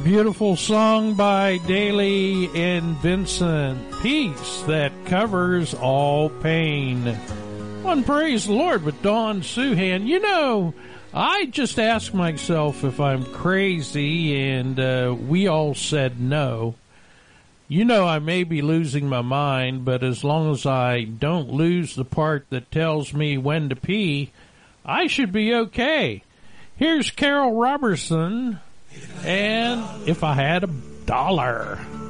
Beautiful song by Daly and Vincent. Peace that covers all pain. One praise the Lord with Dawn Suhan. You know, I just asked myself if I'm crazy, and we all said no. You know, I may be losing my mind, but as long as I don't lose the part that tells me when to pee, I should be okay. Here's Carol Robertson, and If I Had $1.